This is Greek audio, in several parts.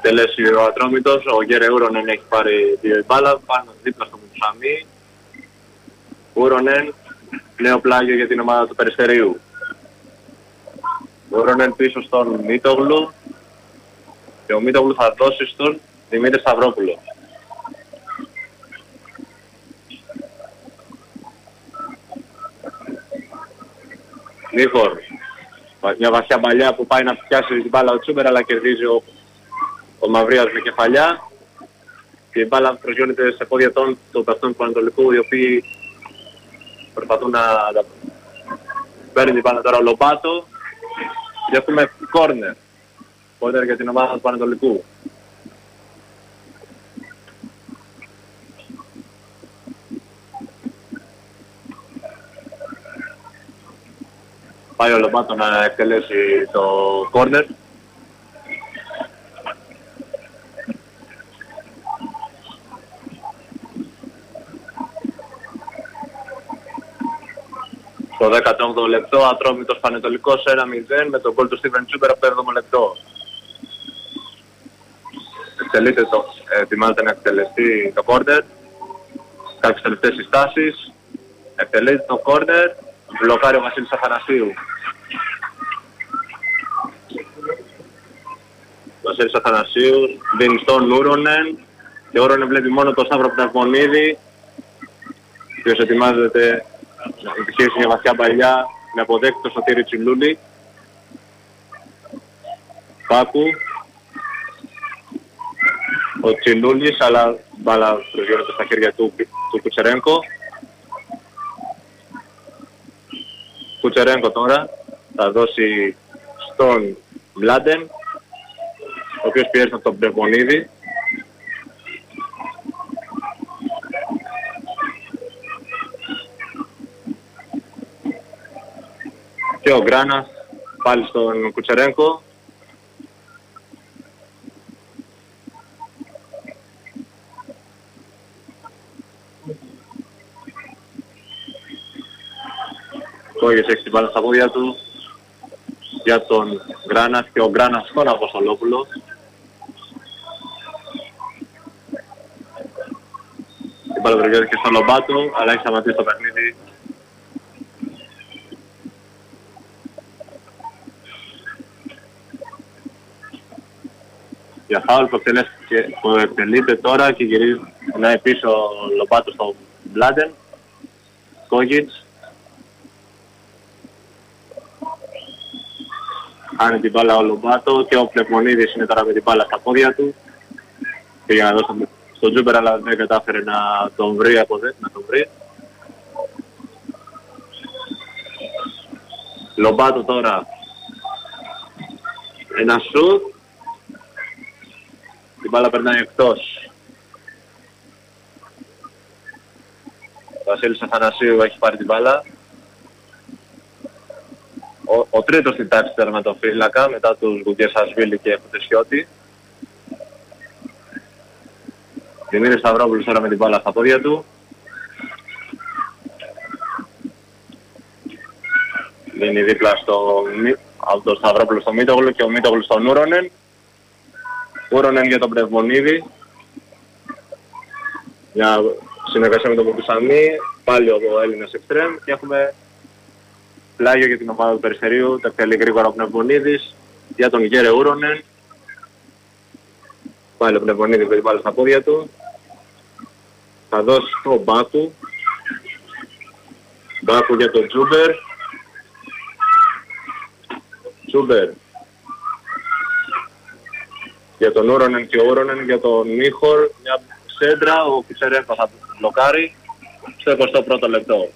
εκτελέσει ο Ατρόμητος. Ο Γκέρε Ούρονεν έχει πάρει τη μπάλα πάνω δίπλα στο Μουτουσαμί. Ούρονεν, νέο πλάγιο για την ομάδα του Περιστερίου. Ούρονεν πίσω στον Μίτογλου και ο Μίτογλου θα δώσει στον Δημήτρη Σταυρόπουλο. Νίχορ, μια βαθιά παλιά που πάει να πιάσει την μπάλα ο Τσούμπερ, αλλά κερδίζει ο Μαυρίας με κεφαλιά και η μπάλα προσγειώνεται σε πόδια των παιχτών του Πανατολικού, οι οποίοι προσπαθούν να παίρνει την μπάλα τώρα ο Λομπάτο και έχουμε κόρνερ για την ομάδα του Πανατολικού. Πάει ο Λομπάτο να εκτελέσει το κόρνερ. Στο 18ο λεπτό, Ατρόμητος Πανετολικός 1-0 με τον γκολ του Στίβεν Τσούμπερ από το 7ο λεπτό. Ετοιμάζεται να εκτελεστεί το κόρνερ. Κάποιες τελευταίες συστάσεις. Εκτελείται το κόρνερ. Μπλοκάρει ο Βασίλης Αθανασίου. Ο Βασίλης Αθανασίου δίνει στον Ούρονεν και ο Ούρονεν βλέπει μόνο τον Σταύρο Πνευμονίδη, ο οποίος ετοιμάζεται να επιχειρήσει μια βαθιά παλιά με αποδέκτη το Σωτήρη Τσιλούλη. Πάκου. Ο Τσιλούλης, αλλά μπάλα προσγειώνεται στα χέρια του Κουτσερένκο. Κουτσερένκο τώρα θα δώσει στον Μπλάντεν, ο οποίος πιέζει από τον Πνευμονίδη. Και ο Γκράνας πάλι στον Κουτσερένκο. Κόγες έχει την μπάλα στα πόδια του για τον Γκράνας και ο Γκράνας στον Αποστολόπουλο. Την μπάλα βρεγιώθηκε και στον Λομπάτο, αλλά έχει σταματήσει το παιχνίδι. Για φάουλ που εκτελείται τώρα και γυρίζει να είναι πίσω ο Λομπάτο στο Μπλάντεν. Κόγιτς. Χάνει την μπάλα ο Λομπάτο και ο Πνευμονίδης είναι τώρα με την μπάλα στα πόδια του. Και για να δώσουμε στον Τζούμπερ, αλλά δεν κατάφερε να τον βρει να τον βρει. Λομπάτο τώρα. Ένα σουτ. Η μπάλα περνάει εκτός. Ο Βασίλης Αθανασίου έχει πάρει την μπάλα. Ο τρίτος στην τάξη τερματοφύλακα μετά τους Γκουγκεσασβίλη και Φουτεσιώτη. Δημήτρης Σταυρόπουλος τώρα με την μπάλα στα πόδια του. Δίνει δίπλα από τον Σταυρόπουλο στο Μίτογλου και ο Μίτογλου στον Ούρονεν. Ούρονεν για τον Πνευμονίδη. Μια συνεργασία με τον Μουτουσαμί. Πάλι ο Έλληνας εξτρέμ και έχουμε πλάγιο για την ομάδα του Περιστερίου. Τα εκτελεί γρήγορα ο Πνευμονίδης για τον Γκέρε Ούρονεν. Πάλι ο Πνευμονίδης με την μπάλα στα πόδια του. Θα δώσει το Μπάκου. Μπάκου για τον Τζούμπερ. Τζούμπερ για τον Ούρονεν και ο Ούρονεν για τον Νίχορ. Μια σέντρα, ο Κουτσερένκο θα μπλοκάρει στο 21ο λεπτό.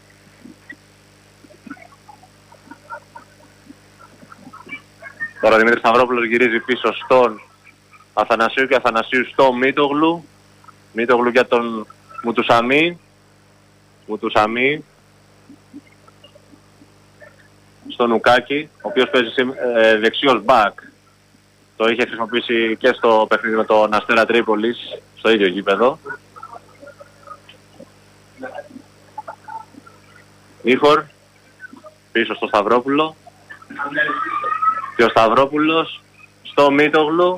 Τώρα Δημήτρης Σταυρόπουλος γυρίζει πίσω στον Αθανασίου και Αθανασίου στο Μίτογλου. Μίτογλου για τον Μουτουσαμί. Μουτουσαμί στον Ουκάκη, ο οποίος παίζει δεξιός μπακ. Το είχε χρησιμοποιήσει και στο παιχνίδι με τον Αστέρα Τρίπολης, στο ίδιο γήπεδο. Νίχορ, πίσω στο Σταυρόπουλο. Και ο Σταυρόπουλος στο Μίτογλου.